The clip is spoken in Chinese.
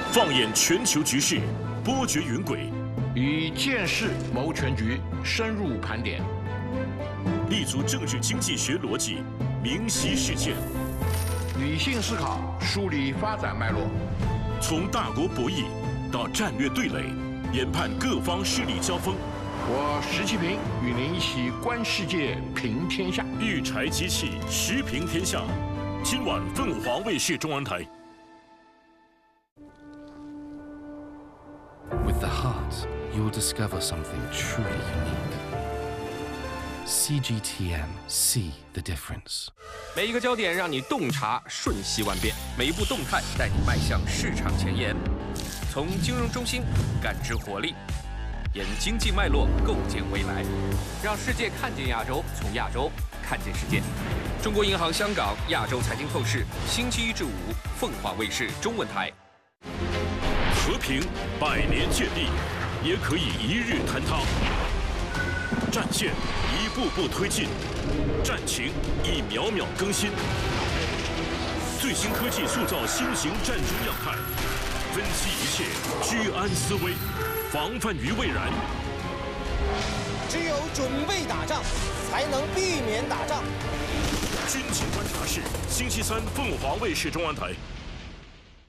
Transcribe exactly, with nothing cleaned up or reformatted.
放眼全球局势，波谲云诡； 以见识谋全局，深入盘点； 立足政治经济学逻辑，明晰事件； 理性思考，梳理发展脉络； 从大国博弈到战略对垒，研判各方势力交锋。 我石其平与您一起观世界，评天下。 御柴机器时评天下，今晚凤凰卫视中文台。 With the heart, you'll discover something truly unique. C G T M, see the difference. 每一个焦点让你洞察瞬息万变，每一步动态带你迈向市场前沿。从金融中心感知活力，沿经济脉络构建未来，让世界看见亚洲，从亚洲看见世界。中国银行香港亚洲财经透视，星期一至五，凤凰卫视中文台。 和平百年建立，也可以一日坍塌。战线一步步推进，战情一秒秒更新。最新科技塑造新型战争样态，分析一切，居安思危，防范于未然。 只有准备打仗，才能避免打仗。 军情观察室，星期三凤凰卫视中文台。